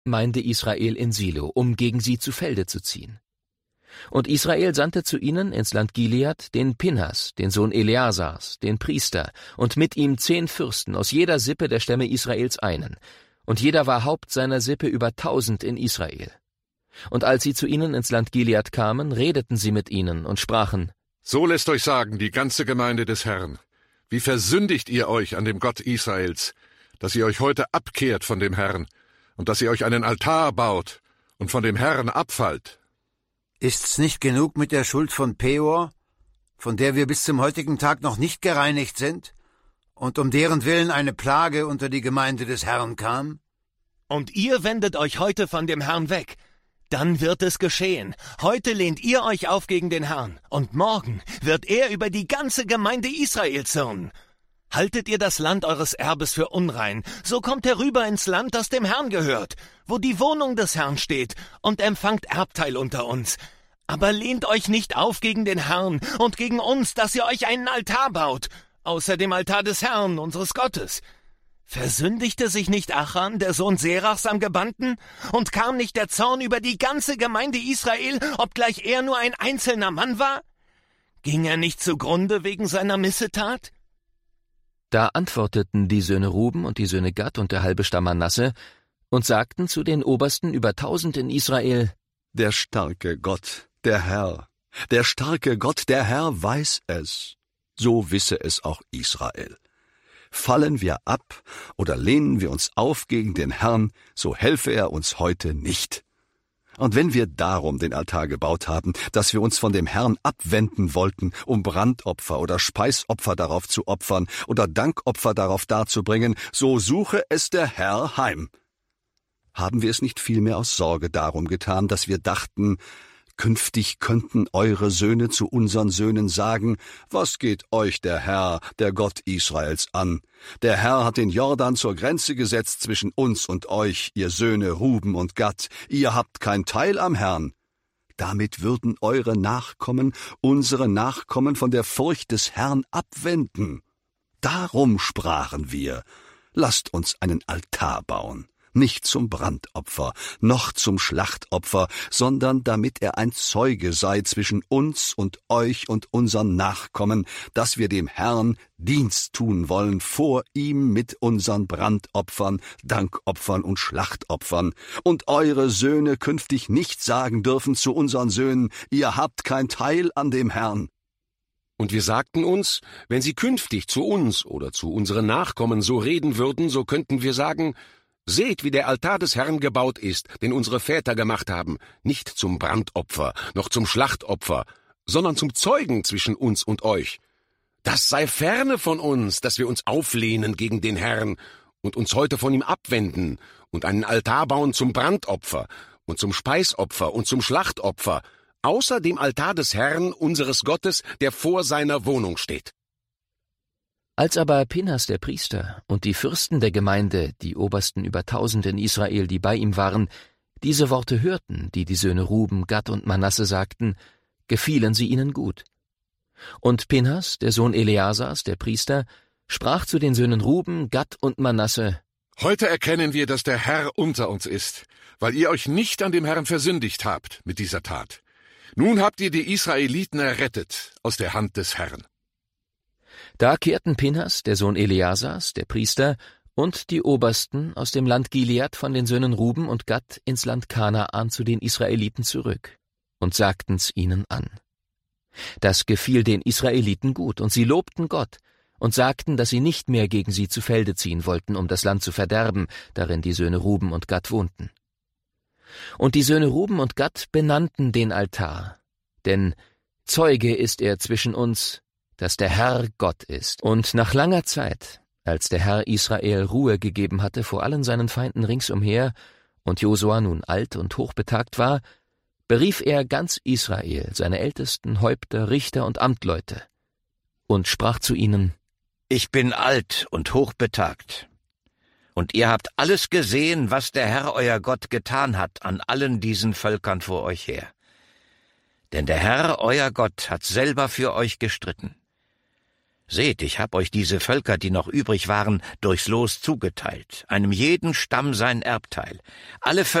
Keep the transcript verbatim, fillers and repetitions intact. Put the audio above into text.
Gemeinde Israel in Silo, um gegen sie zu Felde zu ziehen. Und Israel sandte zu ihnen ins Land Gilead den Pinhas, den Sohn Eleasars, den Priester, und mit ihm zehn Fürsten aus jeder Sippe der Stämme Israels einen, und jeder war Haupt seiner Sippe über tausend in Israel. Und als sie zu ihnen ins Land Gilead kamen, redeten sie mit ihnen und sprachen: So lässt euch sagen, die ganze Gemeinde des Herrn, wie versündigt ihr euch an dem Gott Israels, dass ihr euch heute abkehrt von dem Herrn und dass ihr euch einen Altar baut und von dem Herrn abfallt. Ist's nicht genug mit der Schuld von Peor, von der wir bis zum heutigen Tag noch nicht gereinigt sind, und um deren Willen eine Plage unter die Gemeinde des Herrn kam? Und ihr wendet euch heute von dem Herrn weg. Dann wird es geschehen. Heute lehnt ihr euch auf gegen den Herrn, und morgen wird er über die ganze Gemeinde Israel zürnen. Haltet ihr das Land eures Erbes für unrein, so kommt herüber ins Land, das dem Herrn gehört, wo die Wohnung des Herrn steht, und empfangt Erbteil unter uns. Aber lehnt euch nicht auf gegen den Herrn und gegen uns, dass ihr euch einen Altar baut, außer dem Altar des Herrn, unseres Gottes. Versündigte sich nicht Achan, der Sohn Serachs, am Gebannten? Und kam nicht der Zorn über die ganze Gemeinde Israel, obgleich er nur ein einzelner Mann war? Ging er nicht zugrunde wegen seiner Missetat? Da antworteten die Söhne Ruben und die Söhne Gad und der halbe Stamm Manasse und sagten zu den Obersten über tausend in Israel: Der starke Gott, der Herr, der starke Gott, der Herr weiß es. So wisse es auch Israel. Fallen wir ab oder lehnen wir uns auf gegen den Herrn, so helfe er uns heute nicht. Und wenn wir darum den Altar gebaut haben, dass wir uns von dem Herrn abwenden wollten, um Brandopfer oder Speisopfer darauf zu opfern oder Dankopfer darauf darzubringen, so suche es der Herr heim. Haben wir es nicht vielmehr aus Sorge darum getan, dass wir dachten, künftig könnten eure Söhne zu unseren Söhnen sagen: Was geht euch der Herr, der Gott Israels, an? Der Herr hat den Jordan zur Grenze gesetzt zwischen uns und euch, ihr Söhne Ruben und Gad. Ihr habt kein Teil am Herrn. Damit würden eure Nachkommen, unsere Nachkommen, von der Furcht des Herrn abwenden. Darum sprachen wir: Lasst uns einen Altar bauen. Nicht zum Brandopfer, noch zum Schlachtopfer, sondern damit er ein Zeuge sei zwischen uns und euch und unseren Nachkommen, dass wir dem Herrn Dienst tun wollen vor ihm mit unseren Brandopfern, Dankopfern und Schlachtopfern, und eure Söhne künftig nicht sagen dürfen zu unseren Söhnen: Ihr habt kein Teil an dem Herrn. Und wir sagten uns, wenn sie künftig zu uns oder zu unseren Nachkommen so reden würden, so könnten wir sagen: Seht, wie der Altar des Herrn gebaut ist, den unsere Väter gemacht haben, nicht zum Brandopfer, noch zum Schlachtopfer, sondern zum Zeugen zwischen uns und euch. Das sei ferne von uns, dass wir uns auflehnen gegen den Herrn und uns heute von ihm abwenden und einen Altar bauen zum Brandopfer und zum Speisopfer und zum Schlachtopfer, außer dem Altar des Herrn, unseres Gottes, der vor seiner Wohnung steht. Als aber Pinhas der Priester und die Fürsten der Gemeinde, die Obersten über tausend in Israel, die bei ihm waren, diese Worte hörten, die die Söhne Ruben, Gad und Manasse sagten, gefielen sie ihnen gut. Und Pinhas, der Sohn Eleasars, der Priester, sprach zu den Söhnen Ruben, Gad und Manasse: Heute erkennen wir, dass der Herr unter uns ist, weil ihr euch nicht an dem Herrn versündigt habt mit dieser Tat. Nun habt ihr die Israeliten errettet aus der Hand des Herrn. Da kehrten Pinhas, der Sohn Eleasars, der Priester, und die Obersten aus dem Land Gilead von den Söhnen Ruben und Gad ins Land Kanaan zu den Israeliten zurück und sagten's ihnen an. Das gefiel den Israeliten gut, und sie lobten Gott und sagten, dass sie nicht mehr gegen sie zu Felde ziehen wollten, um das Land zu verderben, darin die Söhne Ruben und Gad wohnten. Und die Söhne Ruben und Gad benannten den Altar, denn Zeuge ist er zwischen uns, dass der Herr Gott ist. Und nach langer Zeit, als der Herr Israel Ruhe gegeben hatte vor allen seinen Feinden ringsumher und Josua nun alt und hochbetagt war, berief er ganz Israel, seine ältesten Häupter, Richter und Amtleute, und sprach zu ihnen: Ich bin alt und hochbetagt, und ihr habt alles gesehen, was der Herr euer Gott getan hat an allen diesen Völkern vor euch her. Denn der Herr euer Gott hat selber für euch gestritten. Seht, ich hab euch diese Völker, die noch übrig waren, durchs Los zugeteilt, einem jeden Stamm sein Erbteil. Alle